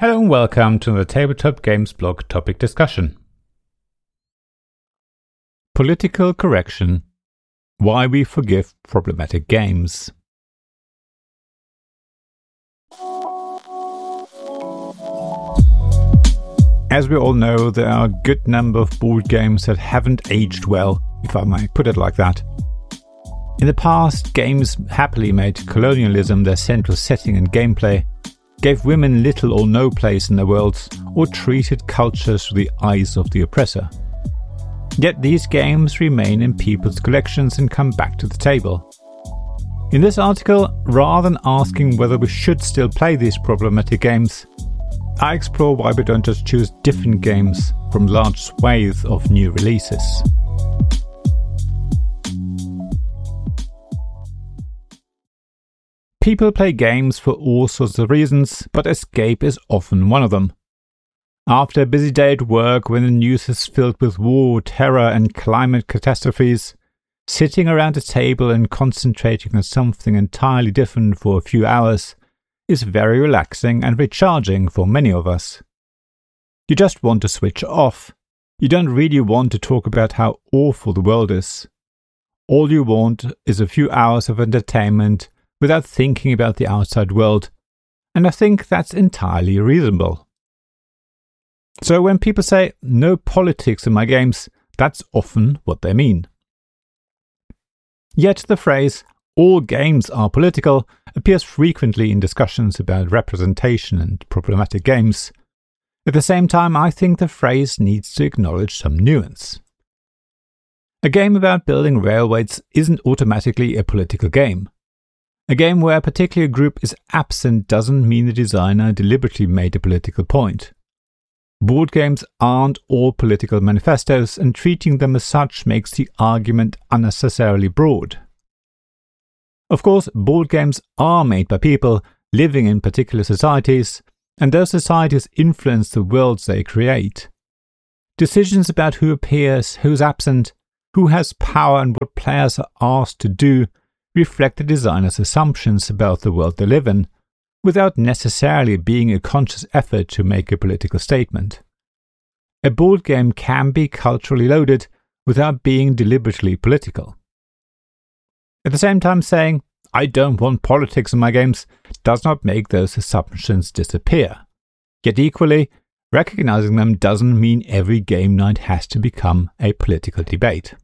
Hello and welcome to the Tabletop Games blog topic discussion. Political correction. Why we forgive problematic games. As we all know, there are a good number of board games that haven't aged well, if I might put it like that. In the past, games happily made colonialism their central setting and gameplay, gave women little or no place in their worlds, or treated cultures through the eyes of the oppressor. Yet these games remain in people's collections and come back to the table. In this article, rather than asking whether we should still play these problematic games, I explore why we don't just choose different games from large swathes of new releases. People play games for all sorts of reasons, but escape is often one of them. After a busy day at work, when the news is filled with war, terror and climate catastrophes, sitting around a table and concentrating on something entirely different for a few hours is very relaxing and recharging for many of us. You just want to switch off. You don't really want to talk about how awful the world is. All you want is a few hours of entertainment without thinking about the outside world, and I think that's entirely reasonable. So when people say, no politics in my games, that's often what they mean. Yet the phrase, all games are political, appears frequently in discussions about representation and problematic games. At the same time, I think the phrase needs to acknowledge some nuance. A game about building railways isn't automatically a political game. A game where a particular group is absent doesn't mean the designer deliberately made a political point. Board games aren't all political manifestos, and treating them as such makes the argument unnecessarily broad. Of course, board games are made by people living in particular societies, and those societies influence the worlds they create. Decisions about who appears, who's absent, who has power and what players are asked to do reflect the designer's assumptions about the world they live in, without necessarily being a conscious effort to make a political statement. A board game can be culturally loaded without being deliberately political. At the same time, saying, I don't want politics in my games, does not make those assumptions disappear. Yet equally, recognizing them doesn't mean every game night has to become a political debate.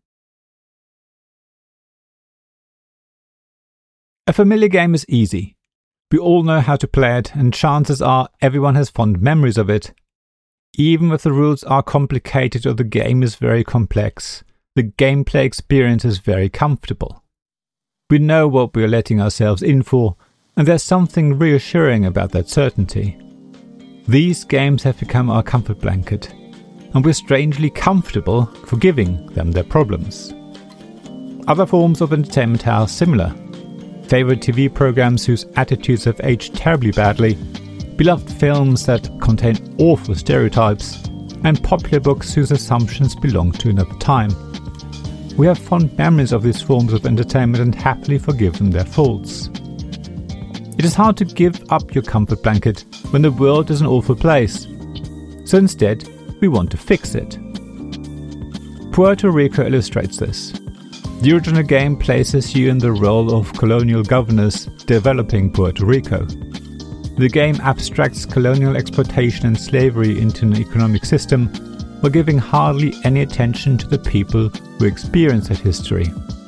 A familiar game is easy. We all know how to play it, and chances are everyone has fond memories of it. Even if the rules are complicated or the game is very complex, the gameplay experience is very comfortable. We know what we are letting ourselves in for, and there's something reassuring about that certainty. These games have become our comfort blanket, and we're strangely comfortable forgiving them their problems. Other forms of entertainment are similar. Favorite TV programs whose attitudes have aged terribly badly, beloved films that contain awful stereotypes, and popular books whose assumptions belong to another time. We have fond memories of these forms of entertainment and happily forgive them their faults. It is hard to give up your comfort blanket when the world is an awful place, so instead we want to fix it. Puerto Rico illustrates this. The original game places you in the role of colonial governors developing Puerto Rico. The game abstracts colonial exploitation and slavery into an economic system while giving hardly any attention to the people who experience that history.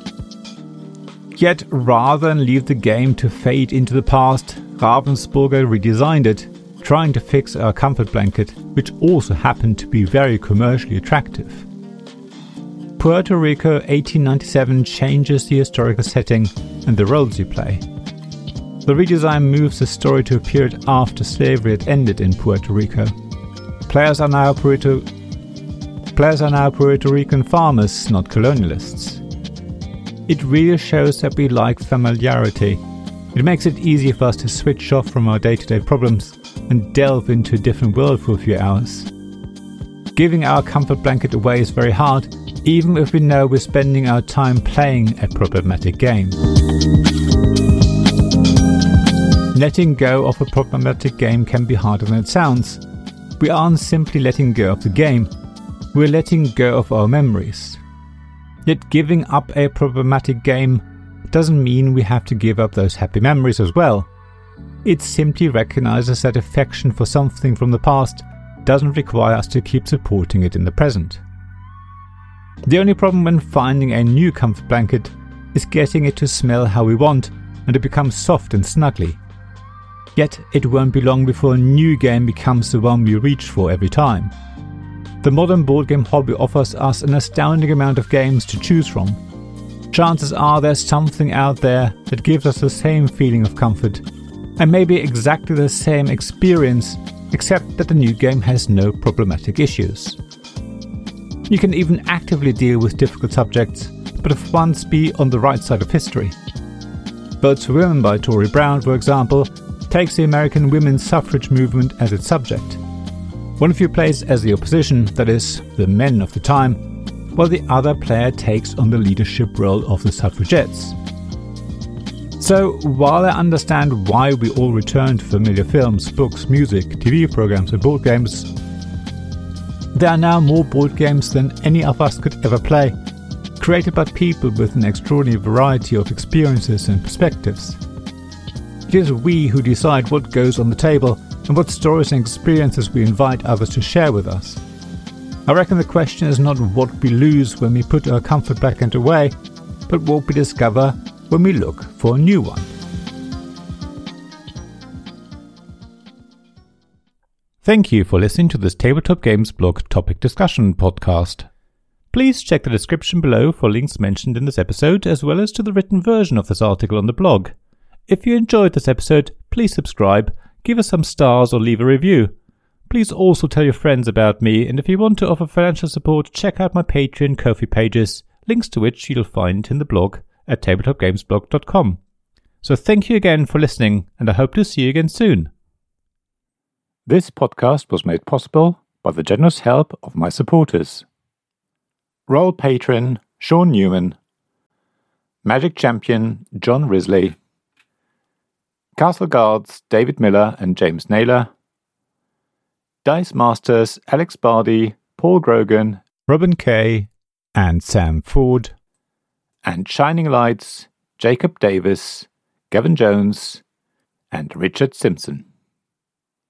Yet, rather than leave the game to fade into the past, Ravensburger redesigned it, trying to fix our comfort blanket, which also happened to be very commercially attractive. Puerto Rico 1897 changes the historical setting and the roles you play. The redesign moves the story to a period after slavery had ended in Puerto Rico. Players are now Puerto Rican farmers, not colonialists. It really shows that we like familiarity. It makes it easier for us to switch off from our day-to-day problems and delve into a different world for a few hours. Giving our comfort blanket away is very hard, even if we know we're spending our time playing a problematic game. Letting go of a problematic game can be harder than it sounds. We aren't simply letting go of the game, we're letting go of our memories. Yet giving up a problematic game doesn't mean we have to give up those happy memories as well. It simply recognizes that affection for something from the past doesn't require us to keep supporting it in the present. The only problem when finding a new comfort blanket is getting it to smell how we want and to become soft and snuggly. Yet it won't be long before a new game becomes the one we reach for every time. The modern board game hobby offers us an astounding amount of games to choose from. Chances are there's something out there that gives us the same feeling of comfort, and maybe exactly the same experience, except that the new game has no problematic issues. You can even actively deal with difficult subjects, but for once be on the right side of history. Votes for Women by Tori Brown, for example, takes the American women's suffrage movement as its subject. One of you plays as the opposition, that is, the men of the time, while the other player takes on the leadership role of the suffragettes. So, while I understand why we all return to familiar films, books, music, TV programs and board games, there are now more board games than any of us could ever play, created by people with an extraordinary variety of experiences and perspectives. It is we who decide what goes on the table and what stories and experiences we invite others to share with us. I reckon the question is not what we lose when we put our comfort blanket away, but what we discover when we look for a new one. Thank you for listening to this Tabletop Games blog topic discussion podcast. Please check the description below for links mentioned in this episode, as well as to the written version of this article on the blog. If you enjoyed this episode, please subscribe, give us some stars or leave a review. Please also tell your friends about me, and if you want to offer financial support, check out my Patreon and Ko-fi pages, links to which you'll find in the blog at tabletopgamesblog.com. So thank you again for listening, and I hope to see you again soon. This podcast was made possible by the generous help of my supporters. Royal Patron Sean Newman, Magic Champion John Risley, Castle Guards David Miller and James Naylor, Dice Masters Alex Bardi, Paul Grogan, Robin Kay and Sam Ford, and Shining Lights Jacob Davis, Gavin Jones and Richard Simpson.